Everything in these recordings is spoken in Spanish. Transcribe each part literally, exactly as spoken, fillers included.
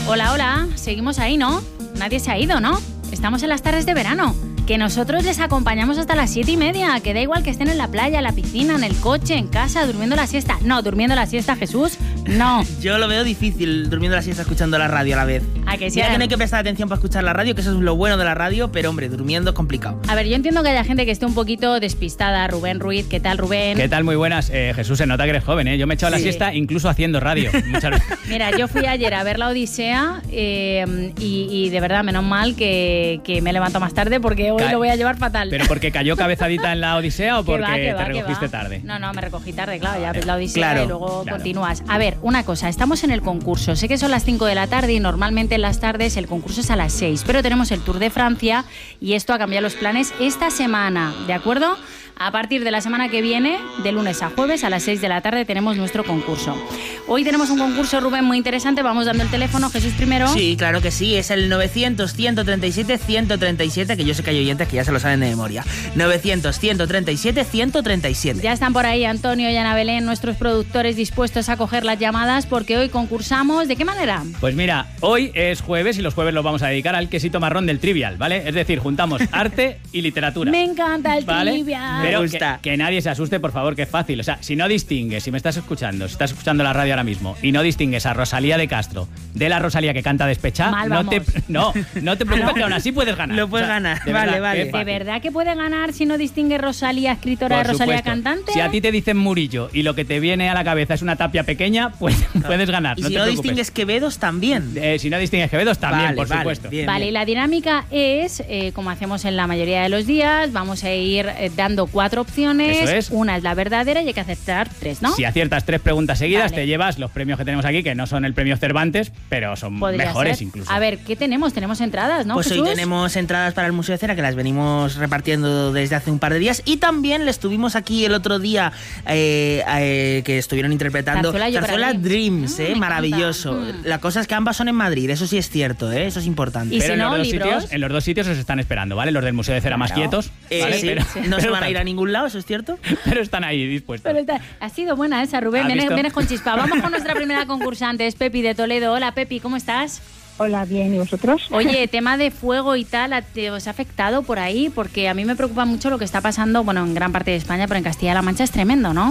Hola, hola, seguimos ahí, ¿no? Nadie se ha ido, ¿no? Estamos en las tardes de verano, que nosotros les acompañamos hasta las siete y media, que da igual que estén en la playa, en la piscina, en el coche, en casa, durmiendo la siesta. No, durmiendo la siesta, Jesús, no. Yo lo veo difícil, durmiendo la siesta, escuchando la radio a la vez. ¿A que sí? Mira que no hay que prestar atención para escuchar la radio, que eso es lo bueno de la radio, pero hombre, durmiendo es complicado. A ver, yo entiendo que haya gente que esté un poquito despistada. Rubén Ruiz, ¿qué tal, Rubén? ¿Qué tal? Muy buenas. Eh, Jesús, se nota que eres joven, ¿eh? Yo me he echado sí. la siesta incluso haciendo radio. Muchas veces. Mira, yo fui ayer a ver La Odisea eh, y, y de verdad, menos mal que, que me levanto más tarde porque hoy Ca- lo voy a llevar fatal. ¿Pero porque cayó cabezadita en La Odisea o porque va, va, te recogiste tarde? No, no, me recogí tarde, claro, ya ves La Odisea claro, y luego claro. continúas. A ver, una cosa, estamos en el concurso. Sé que son las cinco de la tarde y normalmente en las tardes el concurso es a las seis, pero tenemos el Tour de Francia y esto ha cambiado los planes esta semana, ¿de acuerdo? A partir de la semana que viene, de lunes a jueves, a las seis de la tarde, tenemos nuestro concurso. Hoy tenemos un concurso, Rubén, muy interesante. Vamos dando el teléfono. Jesús primero. Sí, claro que sí. Es el novecientos, ciento treinta y siete, ciento treinta y siete, que yo sé que hay oyentes que ya se lo saben de memoria. novecientos, ciento treinta y siete, ciento treinta y siete. Ya están por ahí Antonio y Ana Belén, nuestros productores, dispuestos a coger las llamadas porque hoy concursamos. ¿De qué manera? Pues mira, hoy es jueves y los jueves los vamos a dedicar al quesito marrón del Trivial, ¿vale? Es decir, juntamos arte y literatura. Me encanta el ¿vale? Trivial. Pero Me gusta. Que, que nadie se asuste, por favor, que es fácil. O sea, si no distingues, si me estás escuchando, si estás escuchando la radio ahora mismo y no distingues a Rosalía de Castro de la Rosalía que canta Despechá, Mal, no, te, vamos. no, no te preocupes, que aún así puedes ganar. Lo puedes O sea, ganar. de Vale, verdad, vale. que es ¿De fácil. verdad que puede ganar si no distingue Rosalía, escritora, Por de Rosalía, supuesto. cantante? Si a ti te dicen Murillo y lo que te viene a la cabeza es una tapia pequeña, pues puedes ganar. Y no si te no preocupes. distingues Quevedos, también. Eh, si no distingues Quevedos, también, Vale, por vale, supuesto. bien, Vale, y bien. la dinámica es, eh, como hacemos en la mayoría de los días, vamos a ir eh, dando cuatro opciones. Eso es. Una es la verdadera y hay que aceptar tres, ¿no? Si aciertas tres preguntas seguidas, Vale. te llevas los premios que tenemos aquí, que no son el premio Cervantes, pero son Podría mejores ser. incluso. A ver, ¿qué tenemos? Tenemos entradas, ¿no, Pues Jesús? hoy tenemos entradas para el Museo de Cera, que las venimos repartiendo desde hace un par de días. Y también les tuvimos aquí el otro día, eh, eh, que estuvieron interpretando Zarzuela Yo para Zarzuela ti. Dreams, Ah, eh, me maravilloso. encanta. Mm. La cosa es que ambas son en Madrid, eso sí es cierto, ¿eh? Eso es importante. Y pero si en, no, los dos libros. sitios, en los dos sitios os están esperando, ¿vale? Los del Museo de Cera más Claro. quietos, Eh, ¿vale? sí, pero, sí. No se pero van a ir a ningún lado, eso es cierto. pero están ahí dispuestos. Pero está- ha sido buena esa, Rubén. ¿Has Vienes, visto? vienes con chispa. Vamos con nuestra primera concursante, es Pepi de Toledo. Hola, Pepi, ¿cómo estás? Hola, bien, ¿y vosotros? Oye, tema de fuego y tal, ¿a- te- ¿os ha afectado por ahí? Porque a mí me preocupa mucho lo que está pasando, bueno, en gran parte de España, pero en Castilla-La Mancha es tremendo, ¿no?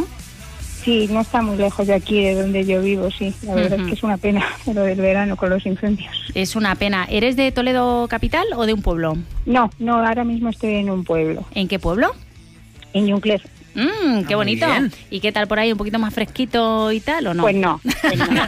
Sí, no está muy lejos de aquí, de donde yo vivo, sí. La verdad Ujú. es que es una pena lo del verano con los incendios. Es una pena. ¿Eres de Toledo capital o de un pueblo? No, no, ahora mismo estoy en un pueblo, ¿En qué pueblo? en Yuncler. Mmm, qué Ah, muy bonito. bien. ¿Y qué tal por ahí? ¿Un poquito más fresquito y tal o no? Pues no. Pues no.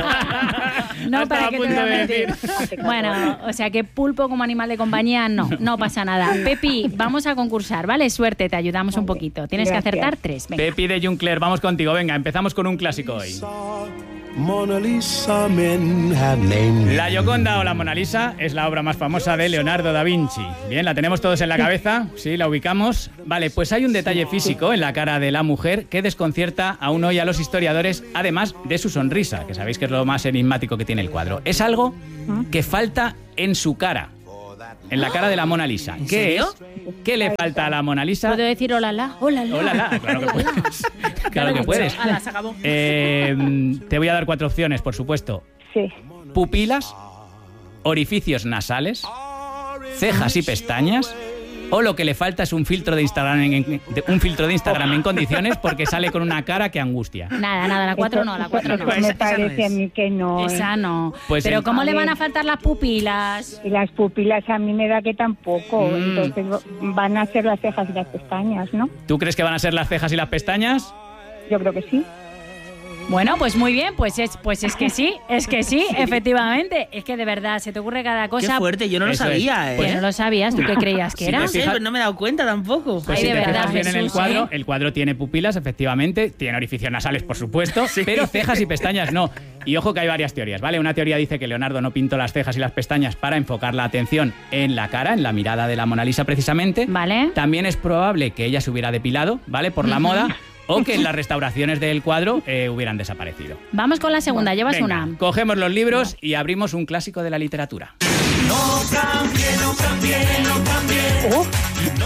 No, Estaba para a que te punto voy a de mentir. Bueno, o sea que pulpo como animal de compañía, no, no pasa nada. Pepi, vamos a concursar, ¿vale? Suerte, te ayudamos un Vale, poquito. Tienes que gracias. acertar tres. Venga. Pepi de Juncler, vamos contigo. Venga, empezamos con un clásico hoy. Mona Lisa, men have named La Gioconda o la Mona Lisa es la obra más famosa de Leonardo da Vinci. Bien, la tenemos todos en la cabeza, sí, la ubicamos. Vale, pues hay un detalle físico en la cara de la mujer que desconcierta aún hoy a los historiadores, además de su sonrisa, que sabéis que es lo más enigmático que tiene el cuadro. Es algo que falta en su cara, en la cara de la Mona Lisa. ¿Qué serio? es? ¿Qué le falta a la Mona Lisa? ¿Puedo decir hola, la? Hola, la. Hola, la, claro que puedes. Claro que puedes. Ala, se acabó. Eh, te voy a dar cuatro opciones, por supuesto. Sí. Pupilas, orificios nasales, cejas y pestañas, o lo que le falta es un filtro de Instagram en, en- de- un filtro de Instagram en condiciones porque sale con una cara que angustia. Nada, nada, la cuatro no, la cuatro no. Eso Esa- me esa no parece es. a mí que no. ¿eh? Esa no. Pues Pero el- ¿cómo A le van ver. a faltar las pupilas? Y las pupilas a mí me da que tampoco. Mm. Entonces van a ser las cejas y las pestañas, ¿no? ¿Tú crees que van a ser las cejas y las pestañas? Yo creo que sí. Bueno, pues muy bien, pues es, pues es que sí, es que sí, efectivamente. Es que de verdad, se te ocurre cada Qué cosa. fuerte, yo no lo Eso sabía, ¿eh? Pues no lo sabías, ¿tú qué creías que Sí, era? No pues sé, fija- pues no me he dado cuenta tampoco. Pues Ay, si de te verdad, fijas bien en el Jesús, cuadro, ¿eh? el cuadro tiene pupilas, efectivamente, tiene orificios nasales, por supuesto, pero cejas y pestañas no. Y ojo que hay varias teorías, ¿vale? Una teoría dice que Leonardo no pintó las cejas y las pestañas para enfocar la atención en la cara, en la mirada de la Mona Lisa precisamente. Vale. También es probable que ella se hubiera depilado, ¿vale? Por la moda, o que en las restauraciones del cuadro eh, hubieran desaparecido. Vamos con la segunda, llevas Venga, una. cogemos los libros y abrimos un clásico de la literatura. Uh,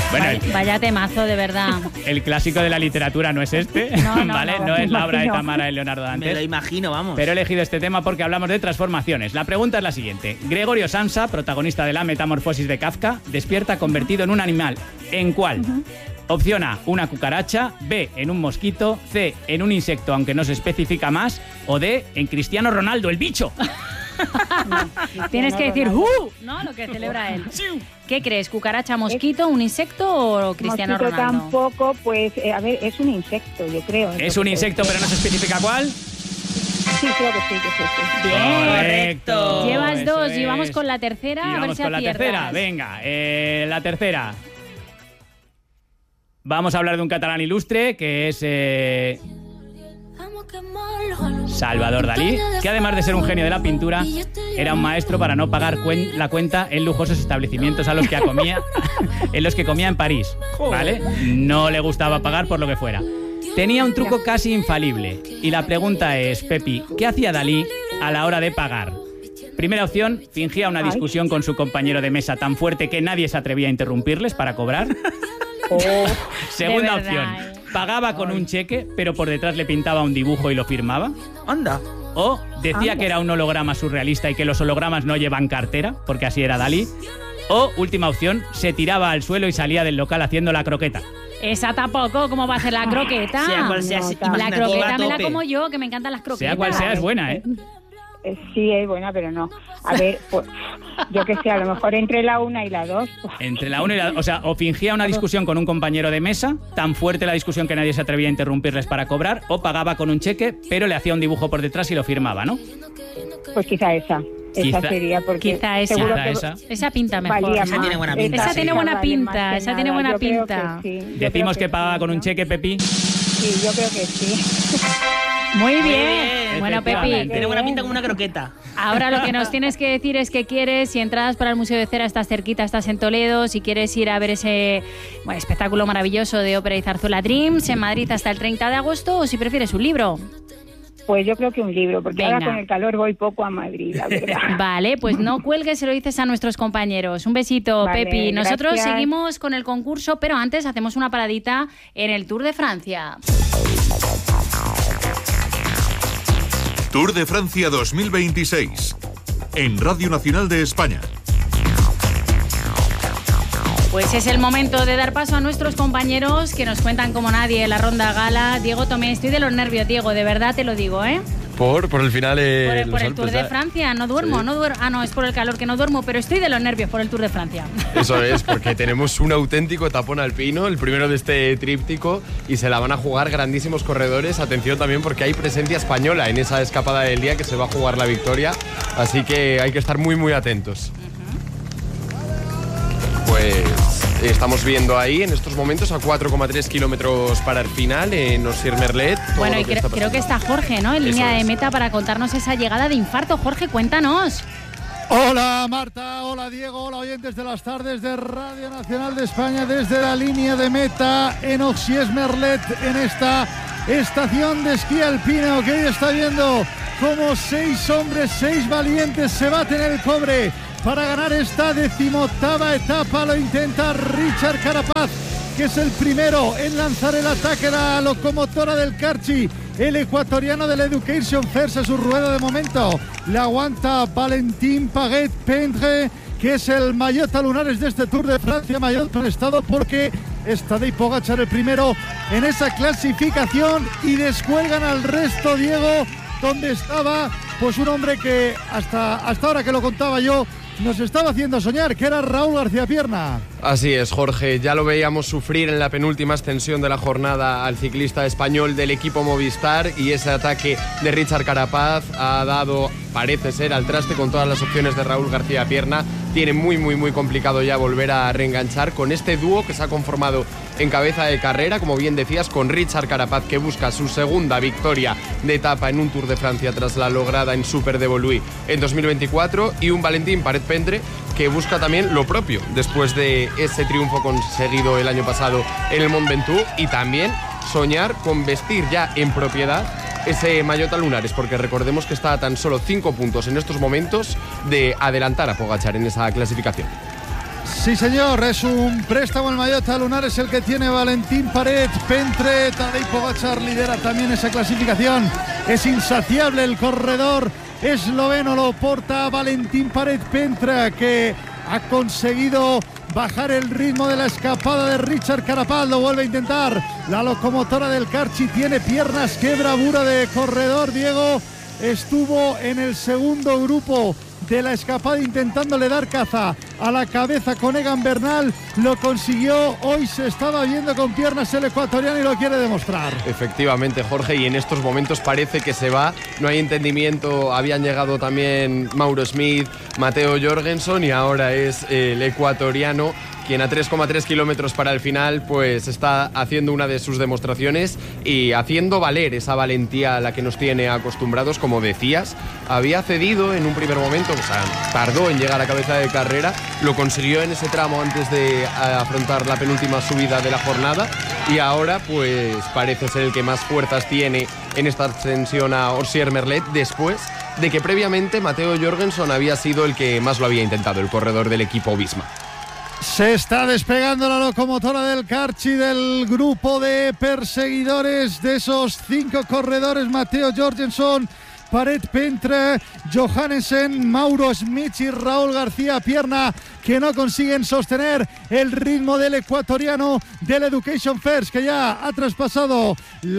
Bueno, el, Vaya temazo, de verdad. el clásico de la literatura no es este, No, no, ¿vale? no, No, es la obra de no. Tamara y Leonardo Me lo Dantes. imagino, vamos. Pero he elegido este tema porque hablamos de transformaciones. La pregunta es la siguiente. Gregorio Samsa, protagonista de la Metamorfosis de Kafka, despierta convertido en un animal. ¿En cuál? Opción A, una cucaracha. B, en un mosquito. C, en un insecto, aunque no se especifica más. O D, en Cristiano Ronaldo, el bicho. Tienes que decir Ronaldo. ¡uh! ¿No? Lo que celebra él. ¿Qué crees? ¿Cucaracha, mosquito, un insecto o Cristiano Mosquito Ronaldo? tampoco, pues, eh, a ver, es un insecto, yo creo. Es un insecto, pero no se especifica cuál. Sí, creo que sí, que sí. sí. Bien. Correcto. Llevas Eso dos y es. vamos con la tercera. Y a ver vamos si con la aciertas. tercera. Venga, eh, la tercera. Vamos a hablar de un catalán ilustre que es eh, Salvador Dalí, que además de ser un genio de la pintura, era un maestro para no pagar cuen- la cuenta en lujosos establecimientos a los que comía, en los que comía en París, ¿vale? No le gustaba pagar por lo que fuera. Tenía un truco casi infalible y la pregunta es, Pepi, ¿qué hacía Dalí a la hora de pagar? Primera opción, fingía una discusión con su compañero de mesa tan fuerte que nadie se atrevía a interrumpirles para cobrar. Segunda De verdad, opción, eh. pagaba con un cheque, pero por detrás le pintaba un dibujo y lo firmaba. Anda. O decía que era un holograma surrealista y que los hologramas no llevan cartera, porque así era Dalí. O, última opción, se tiraba al suelo y salía del local haciendo la croqueta. Esa tampoco, ¿cómo va a ser la croqueta? Sea cual sea, No, si- la La imaginativa croqueta a me la tope. como yo, que me encantan las croquetas. Sea cual sea, es buena, ¿eh? Eh, Sí, es buena, pero no. A ver, pues, yo que sé, a lo mejor entre la una y la dos. pues, Entre la una y la... O sea, o fingía una discusión con un compañero de mesa, tan fuerte la discusión que nadie se atrevía a interrumpirles para cobrar, o pagaba con un cheque, pero le hacía un dibujo por detrás y lo firmaba, ¿no? Pues quizá esa. Quizá- esa sería, porque Quizá esa. seguro Quizá que esa. Esa pinta mejor. valía Esa más. tiene buena pinta, Esa sí. tiene buena vale pinta, más que esa tiene nada. buena Yo creo pinta. que sí, yo Decimos creo que pagaba sí, con un ¿no? cheque, Pepi. Sí, yo creo que sí. Muy bien. bien, Bueno, Pepi, efectivamente. Tiene buena pinta como una croqueta. ahora lo que nos tienes que decir es que quieres, si entradas para el Museo de Cera, estás cerquita, estás en Toledo, si quieres ir a ver ese bueno, espectáculo maravilloso de ópera y zarzuela Dreams en Madrid hasta el treinta de agosto, o si prefieres un libro. Pues yo creo que un libro, porque Venga. ahora con el calor voy poco a Madrid, la verdad. Vale, pues no cuelgues, se lo dices a nuestros compañeros. Un besito, Vale, Pepi. Nosotros gracias. seguimos con el concurso, pero antes hacemos una paradita en el Tour de Francia. Tour de Francia dos mil veintiséis. En Radio Nacional de España. Pues es el momento de dar paso a nuestros compañeros que nos cuentan como nadie la ronda gala. Diego Tomé, estoy de los nervios, Diego, de verdad te lo digo, ¿eh? Por, por el final. Eh, Por el, los por el Alpes, Tour de ¿eh? Francia, no duermo, Sí. no duermo. Ah, no, es por el calor que no duermo, pero estoy de los nervios por el Tour de Francia. Eso es, porque tenemos un auténtico etapón alpino, el primero de este tríptico, y se la van a jugar grandísimos corredores. Atención también porque hay presencia española en esa escapada del día que se va a jugar la victoria, así que hay que estar muy muy atentos. Pues estamos viendo ahí en estos momentos a cuatro coma tres kilómetros para el final en Ossier-Merlet. todo Bueno, lo y que cre- está creo que pasando. está Jorge, ¿no? En Eso línea de es. meta para contarnos esa llegada de infarto. Jorge, cuéntanos. Hola Marta, hola Diego, hola oyentes de las tardes de Radio Nacional de España desde la línea de meta en Ossier-Merlet, en esta estación de esquí alpino que hoy está viendo como seis hombres, seis valientes se baten el cobre para ganar esta decimoctava etapa. Lo intenta Richard Carapaz, que es el primero en lanzar el ataque, la locomotora del Carchi, el ecuatoriano del Education First a su rueda de momento. La aguanta Valentín Paget-Pendre, que es el maillot lunares de este Tour de Francia, maillot prestado porque está Tadej Pogačar el primero en esa clasificación y descuelgan al resto, Diego, donde estaba pues un hombre que hasta, hasta ahora que lo contaba yo nos estaba haciendo soñar, que era Raúl García Pierna. Así es, Jorge. Ya lo veíamos sufrir en la penúltima ascensión de la jornada al ciclista español del equipo Movistar, y ese ataque de Richard Carapaz ha dado, parece ser, al traste con todas las opciones de Raúl García Pierna. Tiene muy, muy, muy complicado ya volver a reenganchar con este dúo que se ha conformado en cabeza de carrera, como bien decías, con Richard Carapaz, que busca su segunda victoria de etapa en un Tour de Francia tras la lograda en Super de Voluí en dos mil veinticuatro, y un Valentín Paret-Pendre que busca también lo propio después de ese triunfo conseguido el año pasado en el Mont Ventoux, y también soñar con vestir ya en propiedad ese maillot lunares, porque recordemos que está a tan solo cinco puntos en estos momentos de adelantar a Pogačar en esa clasificación. Sí, señor, es un préstamo el Mallota Lunar, es el que tiene Valentín Paret Pentre. Tadej Pogačar lidera también esa clasificación. Es insaciable el corredor esloveno, lo porta Valentín Paret Pentre, que ha conseguido bajar el ritmo de la escapada de Richard Carapaz. Lo vuelve a intentar la locomotora del Carchi, tiene piernas, qué bravura de corredor. Diego estuvo en el segundo grupo de la escapada intentándole dar caza a la cabeza con Egan Bernal, lo consiguió. Hoy se estaba viendo con piernas el ecuatoriano y lo quiere demostrar. Efectivamente, Jorge, y en estos momentos parece que se va, no hay entendimiento. Habían llegado también Mauro Smith, Matteo Jorgensen, y ahora es el ecuatoriano quien a tres coma tres kilómetros para el final pues está haciendo una de sus demostraciones y haciendo valer esa valentía a la que nos tiene acostumbrados. Como decías, había cedido en un primer momento, o sea, tardó en llegar a cabeza de carrera, lo consiguió en ese tramo antes de afrontar la penúltima subida de la jornada, y ahora pues parece ser el que más fuerzas tiene en esta ascensión a Orsières-Merlet, después de que previamente Matteo Jorgensen había sido el que más lo había intentado, el corredor del equipo Visma. Se está despegando la locomotora del Carchi, del grupo de perseguidores de esos cinco corredores: Matteo Jorgensen, Paret Pentre, Johannesen, Mauro Smith y Raúl García Pierna, que no consiguen sostener el ritmo del ecuatoriano del Education First, que ya ha traspasado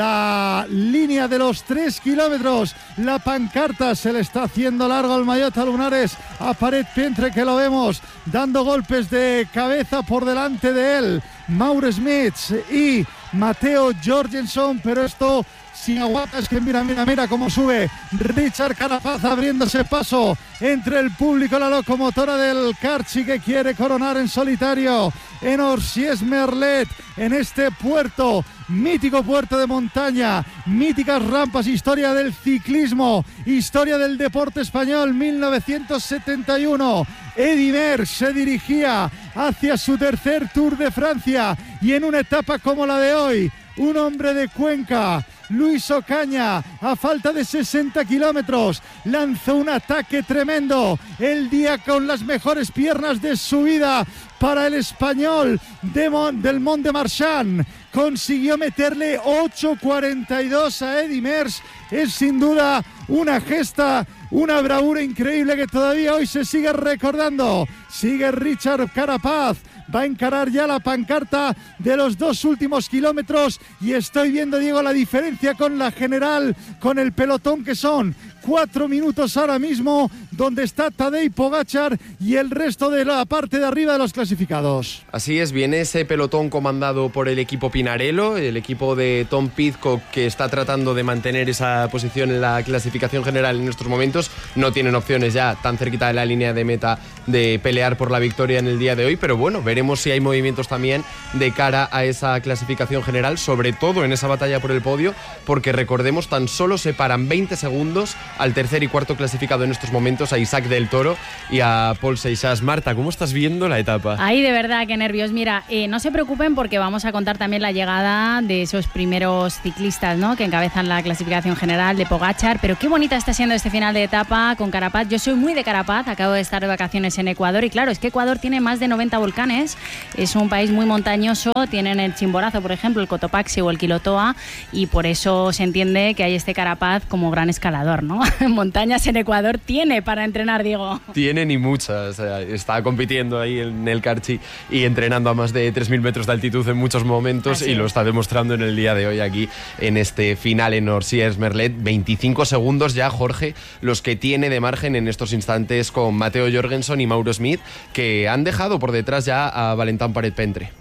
la línea de los tres kilómetros. La pancarta se le está haciendo largo al Mallota Lunares, a Paret Pentre, que lo vemos dando golpes de cabeza por delante de él, Mauro Smith y Matteo Jorgensen, pero esto sin aguantas, que mira, mira, mira cómo sube Richard Carapaz abriéndose paso entre el público. La locomotora del Carchi, que quiere coronar en solitario en Orsières-Merlet, en este puerto, mítico puerto de montaña, míticas rampas, historia del ciclismo, historia del deporte español. Mil novecientos setenta y uno, Eddy Merckx se dirigía hacia su tercer Tour de Francia, y en una etapa como la de hoy, un hombre de Cuenca, Luis Ocaña, a falta de sesenta kilómetros, lanzó un ataque tremendo. El día con las mejores piernas de su vida para el español de Mon, del Mont de Marsan. Consiguió meterle ocho cuarenta y dos a Eddy Merckx. Es sin duda una gesta, una bravura increíble que todavía hoy se sigue recordando. Sigue Richard Carapaz, va a encarar ya la pancarta de los dos últimos kilómetros, y estoy viendo, Diego, la diferencia con la general, con el pelotón, que son cuatro minutos ahora mismo, donde está Tadej Pogačar y el resto de la parte de arriba de los clasificados. Así es, viene ese pelotón comandado por el equipo Pinarello, el equipo de Tom Pidcock, que está tratando de mantener esa posición en la clasificación general en estos momentos. No tienen opciones ya tan cerquita de la línea de meta de pelear por la victoria en el día de hoy, pero bueno, veremos si hay movimientos también de cara a esa clasificación general, sobre todo en esa batalla por el podio, porque recordemos, tan solo separan veinte segundos al tercer y cuarto clasificado en estos momentos, a Isaac del Toro y a Paul Seixas. Marta, ¿cómo estás viendo la etapa? Ay, de verdad, qué nervios. Mira, eh, no se preocupen, porque vamos a contar también la llegada de esos primeros ciclistas, ¿no?, que encabezan la clasificación general, de Pogačar. Pero qué bonita está siendo este final de etapa con Carapaz. Yo soy muy de Carapaz, acabo de estar de vacaciones en Ecuador, y claro, es que Ecuador tiene más de noventa volcanes, es un país muy montañoso, tienen el Chimborazo, por ejemplo, el Cotopaxi o el Quilotoa, y por eso se entiende que hay este Carapaz como gran escalador, ¿no? Montañas en Ecuador tiene para entrenar, Diego. Tienen, y muchas. O sea, está compitiendo ahí en el Carchi y entrenando a más de tres mil metros de altitud en muchos momentos. Así y es. Lo está demostrando en el día de hoy aquí en este final en Orsières-Merlet. veinticinco segundos ya, Jorge, los que tiene de margen en estos instantes con Matteo Jorgensen y Mauro Smith, que han dejado por detrás ya a Valentín Paret Pentre.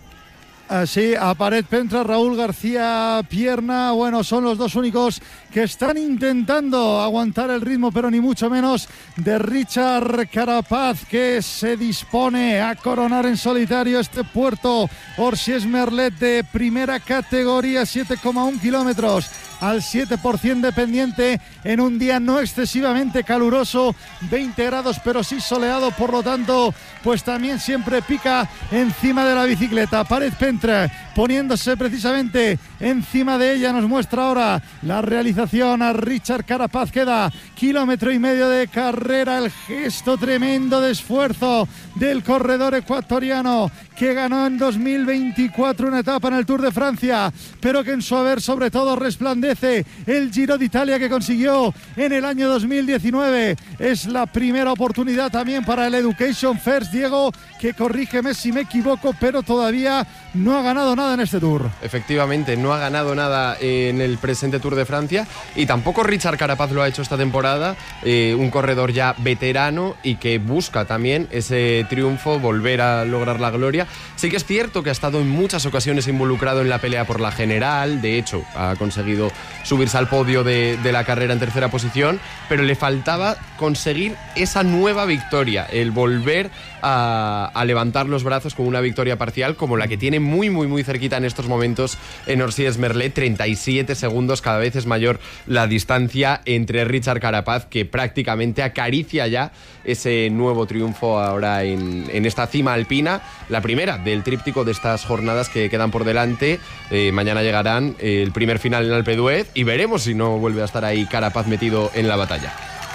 Así, a Paret Pentre, Raúl García Pierna, bueno, son los dos únicos que están intentando aguantar el ritmo, pero ni mucho menos de Richard Carapaz, que se dispone a coronar en solitario este puerto Orsières-Merlet de primera categoría, siete coma uno kilómetros al siete por ciento de pendiente, en un día no excesivamente caluroso, veinte grados, pero sí soleado, por lo tanto, pues también siempre pica encima de la bicicleta. Paret Pentre poniéndose precisamente encima de ella. Nos muestra ahora la realización a Richard Carapaz. Queda kilómetro y medio de carrera. El gesto tremendo de esfuerzo del corredor ecuatoriano que ganó en dos mil veinticuatro una etapa en el Tour de Francia, pero que en su haber sobre todo resplandece el Giro de Italia que consiguió en el año dos mil diecinueve. Es la primera oportunidad también para el Education First, Diego, que corrígeme si me equivoco, pero todavía no ha ganado nada en este Tour. Efectivamente, no ha ganado nada en el presente Tour de Francia y tampoco Richard Carapaz lo ha hecho esta temporada, eh, un corredor ya veterano y que busca también ese triunfo, volver a lograr la gloria. Sí que es cierto que ha estado en muchas ocasiones involucrado en la pelea por la general, de hecho ha conseguido subirse al podio de, de la carrera en tercera posición, pero le faltaba conseguir esa nueva victoria, el volver a, a levantar los brazos con una victoria parcial como la que tiene muy muy muy cerquita en estos momentos en Orsies-Merlet. Treinta y siete segundos, cada vez es mayor la distancia entre Richard Carapaz, que prácticamente acaricia ya ese nuevo triunfo ahora en, en esta cima alpina, la primera del tríptico de estas jornadas que quedan por delante. Eh, mañana llegarán el primer final en Alpe d'Huez y veremos si no vuelve a estar ahí Carapaz metido en la batalla.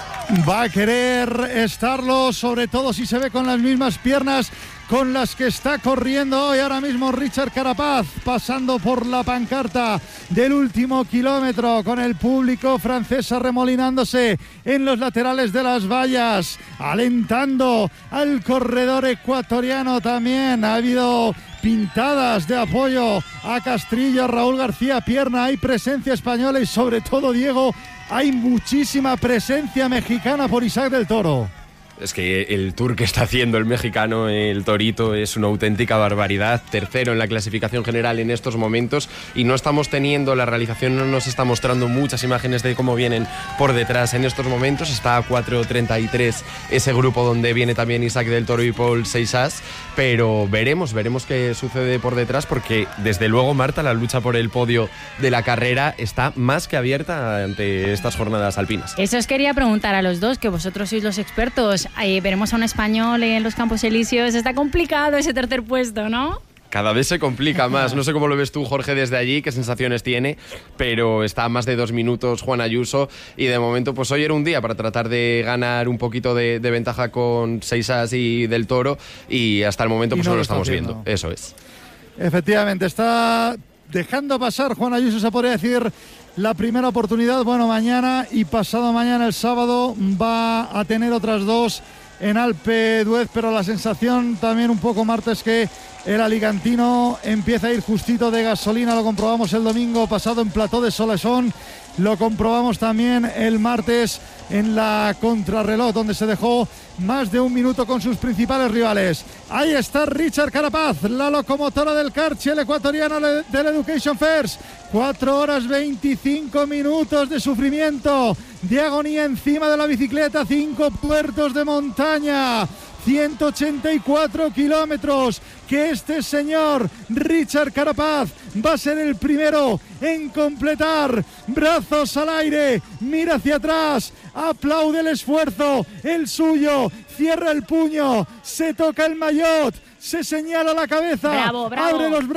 Va a querer estarlo, sobre todo si se ve con las mismas piernas con las que está corriendo hoy ahora mismo Richard Carapaz, pasando por la pancarta del último kilómetro con el público francés arremolinándose en los laterales de las vallas, alentando al corredor ecuatoriano también. Ha habido pintadas de apoyo a Castrillo, a Raúl García Pierna, hay presencia española y sobre todo, Diego, hay muchísima presencia mexicana por Isaac del Toro. Es que el tour que está haciendo el mexicano, el Torito, es una auténtica barbaridad. Tercero en la clasificación general en estos momentos y no estamos teniendo, la realización no nos está mostrando muchas imágenes de cómo vienen por detrás en estos momentos. Está a cuatro treinta y tres ese grupo donde viene también Isaac del Toro y Paul Seixas, pero veremos, veremos qué sucede por detrás, porque desde luego, Marta, la lucha por el podio de la carrera está más que abierta ante estas jornadas alpinas. Eso os quería preguntar a los dos, que vosotros sois los expertos. Eh, veremos a un español en los Campos Elíseos. Está complicado ese tercer puesto, ¿no? Cada vez se complica más. No sé cómo lo ves tú, Jorge, desde allí, qué sensaciones tiene, pero está a más de dos minutos Juan Ayuso y de momento pues hoy era un día para tratar de ganar un poquito de, de ventaja con Seixas y del Toro y hasta el momento pues no, no lo estamos viendo. viendo. Eso es. Efectivamente, está dejando pasar Juan Ayuso, se podría decir, la primera oportunidad. Bueno, mañana y pasado mañana, el sábado, va a tener otras dos en Alpe d'Huez, pero la sensación también un poco, Marta, es que el alicantino empieza a ir justito de gasolina. Lo comprobamos el domingo pasado en Plató de Solesón, lo comprobamos también el martes en la contrarreloj, donde se dejó más de un minuto con sus principales rivales. Ahí está Richard Carapaz, la locomotora del Karchi, el ecuatoriano del Education First. cuatro horas veinticinco minutos de sufrimiento, de agonía encima de la bicicleta, cinco puertos de montaña, ciento ochenta y cuatro kilómetros, que este señor Richard Carapaz va a ser el primero en completar. Brazos al aire, mira hacia atrás, aplaude el esfuerzo, el suyo, cierra el puño, se toca el maillot, se señala la cabeza, bravo, bravo. Abre los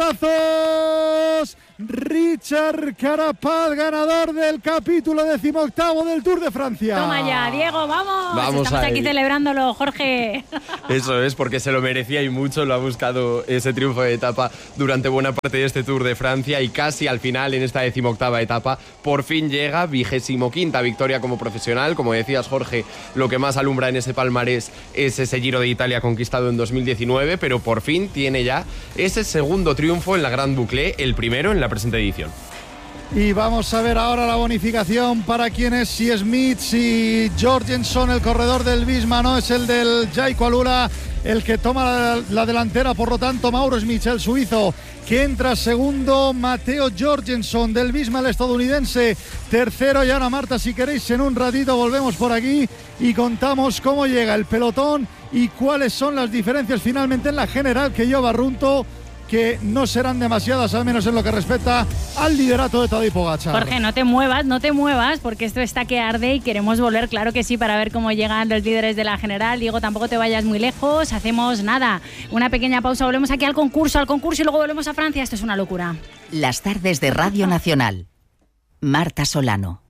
brazos. Richard Carapaz, ganador del capítulo decimoctavo del Tour de Francia. Toma ya, Diego, vamos. Vamos Estamos aquí celebrándolo, Jorge. Eso es, porque se lo merecía y mucho. Lo ha buscado ese triunfo de etapa durante buena parte de este Tour de Francia y casi al final, en esta decimoctava etapa, por fin llega, vigésimo quinta victoria como profesional. Como decías, Jorge, lo que más alumbra en ese palmarés es ese Giro de Italia conquistado en dos mil diecinueve, pero por fin tiene ya ese segundo triunfo en la Grande Boucle, el primero en la presente edición. Y vamos a ver ahora la bonificación para quienes, si Smith, si Jorgensen, el corredor del Visma, no es el del Jayco Alula el que toma la, la delantera, por lo tanto Mauro Smith, el suizo, que entra segundo, Matteo Jorgensen del Visma, el estadounidense, tercero. Y ahora, Marta, si queréis, en un ratito volvemos por aquí y contamos cómo llega el pelotón y cuáles son las diferencias finalmente en la general, que yo barrunto que no serán demasiadas, al menos en lo que respecta al liderato de Tadej Pogačar. Jorge, no te muevas, no te muevas, porque esto está que arde y queremos volver, claro que sí, para ver cómo llegan los líderes de la general. Diego, tampoco te vayas muy lejos, hacemos nada, una pequeña pausa, volvemos aquí al concurso, al concurso y luego volvemos a Francia. Esto es una locura. Las tardes de Radio Nacional. Marta Solano.